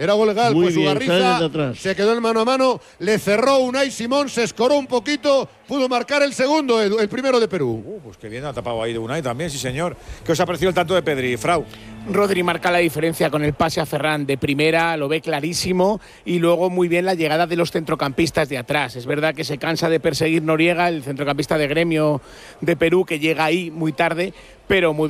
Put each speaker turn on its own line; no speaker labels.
Era gol legal,
Muy
pues
bien,
Ugarriza
sale desde atrás.
se quedó en mano a mano, le cerró Unai Simón, se escoró un poquito, pudo marcar el segundo, el primero de Perú.
Pues qué bien ha tapado ahí de Unai también, sí señor. ¿Qué os ha parecido el tanto de Pedri, Frau?
Rodri marca la diferencia con el pase a Ferran de primera, lo ve clarísimo, y luego muy bien la llegada de los centrocampistas de atrás. Es verdad que se cansa de perseguir Noriega, el centrocampista de Gremio de Perú, que llega ahí muy tarde, pero muy bien.